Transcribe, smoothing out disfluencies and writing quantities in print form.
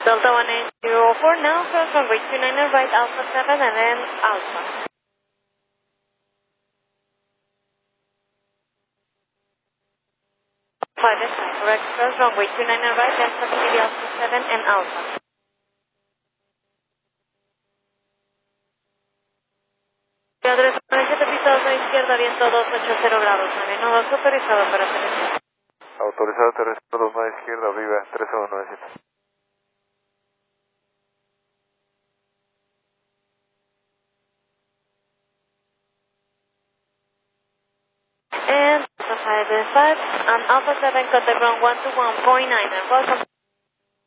Delta 1804 now, cross runway 29 right, Alpha 7 and then Alpha. Five and five, correct, cross runway 29 right, Delta Kennedy Alpha 7 and Alpha. Adres 97 piso a izquierda, viento 280 grados, Marino 2, autorizado para aterrizar. Autorizado terrestre 2 a izquierda, viva 3097. And Alpha 5 and 5, and Alpha 7 contact ground 121.9 and welcome.